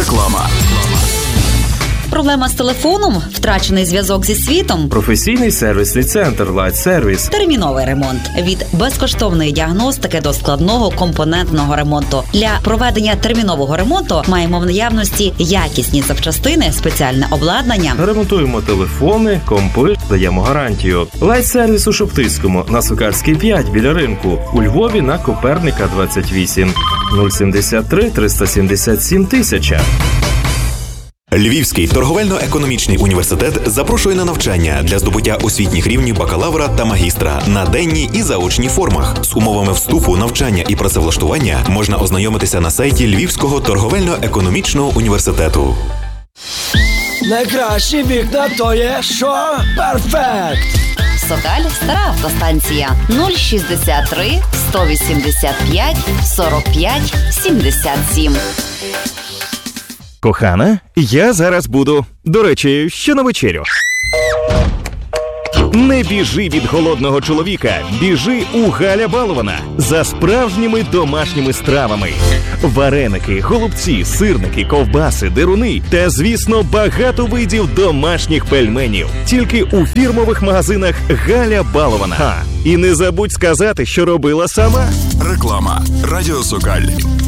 Реклама. Проблема з телефоном? Втрачений зв'язок зі світом? Професійний сервісний центр Light Service. Терміновий ремонт. Від безкоштовної діагностики до складного компонентного ремонту. Для проведення термінового ремонту маємо в наявності якісні запчастини, спеціальне обладнання. Ремонтуємо телефони, компи, даємо гарантію. Light Service у Шоптицькому, на Сокальській 5 біля ринку. У Львові на Коперника 28. 073 377 1000. Львівський торговельно-економічний університет запрошує на навчання для здобуття освітніх рівнів бакалавра та магістра на денній і заочній формах. З умовами вступу, навчання і працевлаштування можна ознайомитися на сайті Львівського торговельно-економічного університету. Найкращі вікна то є що? Перфект! Сокаль, стара автостанція. 063 185 45 77. Кохана, я зараз буду. До речі, що на вечерю? Не біжи від голодного чоловіка, біжи у Галя Балована за справжніми домашніми стравами. Вареники, голубці, сирники, ковбаси, деруни та, звісно, багато видів домашніх пельменів. Тільки у фірмових магазинах Галя Балована. І не забудь сказати, що робила сама. Реклама. Радіо Сокаль.